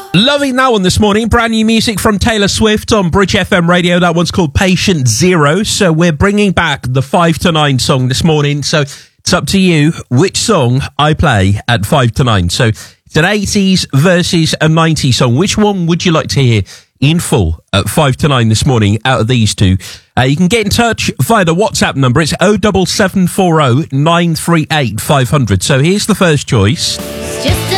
Loving that one this morning. Brand new music from Taylor Swift on Bridge FM radio. That one's called Patient Zero. So we're bringing back the 5 to 9 song this morning. So it's up to you which song I play at 5 to 9. So it's an 80s versus a 90s song. Which one would you like to hear in full at 5 to 9 this morning out of these two? You can get in touch via the WhatsApp number. It's 07740 938 500. So here's the first choice. It's just